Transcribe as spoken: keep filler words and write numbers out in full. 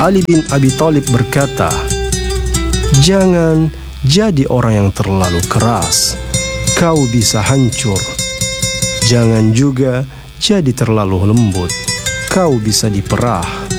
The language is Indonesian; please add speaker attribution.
Speaker 1: Ali bin Abi Thalib berkata, "Jangan jadi orang yang terlalu keras, kau bisa hancur. Jangan juga jadi terlalu lembut, kau bisa diperah."